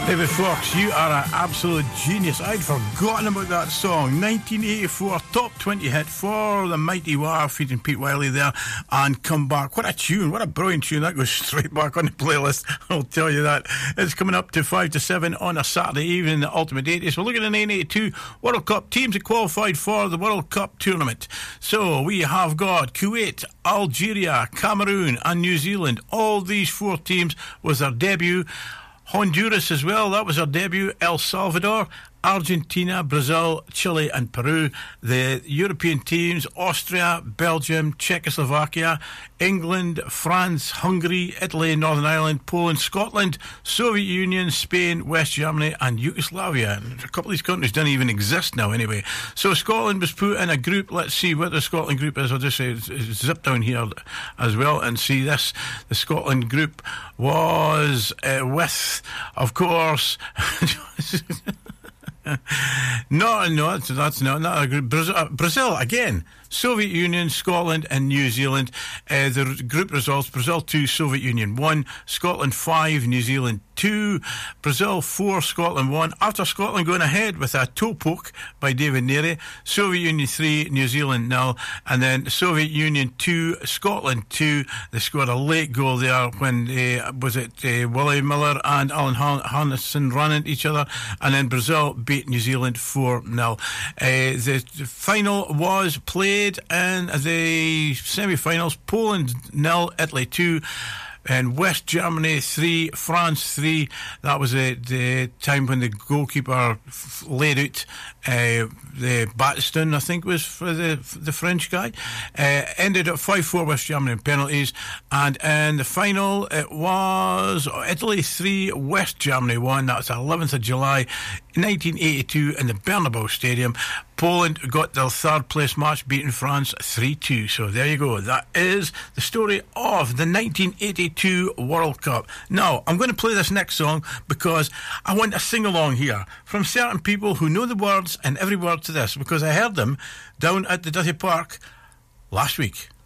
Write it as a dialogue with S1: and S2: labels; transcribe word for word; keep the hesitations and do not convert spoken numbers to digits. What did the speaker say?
S1: David Fox, you are an absolute genius. I'd forgotten about that song. nineteen eighty-four top twenty hit for the Mighty War, featuring Pete Wiley there, and Come Back. What a tune, what a brilliant tune. That goes straight back on the playlist, I'll tell you that. It's coming up to five to seven on a Saturday evening, the Ultimate eighties. We're looking at the nineteen eighty-two World Cup teams that qualified for the World Cup tournament. So we have got Kuwait, Algeria, Cameroon and New Zealand. All these four teams was their debut. Honduras as well, that was our debut. El Salvador, Argentina, Brazil, Chile and Peru. The European teams: Austria, Belgium, Czechoslovakia, England, France, Hungary, Italy, Northern Ireland, Poland, Scotland, Soviet Union, Spain, West Germany and Yugoslavia. And a couple of these countries don't even exist now anyway. So Scotland was put in a group. Let's see what the Scotland group is. I'll just say zip down here as well and see this. The Scotland group was uh, with, of course... no, no, that's, that's not, not a group. Brazil, uh, Brazil, again, Soviet Union, Scotland and New Zealand. Uh, the group results: Brazil two, Soviet Union one, Scotland five, New Zealand two, Brazil four, Scotland one. After Scotland going ahead with a toe poke by David Neary, Soviet Union three, New Zealand nil, and then Soviet Union two, Scotland two. They scored a late goal there when, uh, was it uh, Willie Miller and Alan Hannesson ran at each other, and then Brazil beat New Zealand four nil. Uh, the, the final was played in the semi-finals: Poland nil, Italy two, and West Germany three, France three. That was the, the time when the goalkeeper f- laid out uh, the Battiston, I think was for the the French guy. Uh, ended at five four West Germany in penalties. And in the final, it was Italy three, West Germany one. That's eleventh of July nineteen eighty-two in the Bernabeu Stadium. Poland got their third place match, beating France three two. So there you go. That is the story of the nineteen eighty-two World Cup. Now, I'm going to play this next song because I want a sing-along here from certain people who know the words and every word to this, because I heard them down at the Dirty Park last week.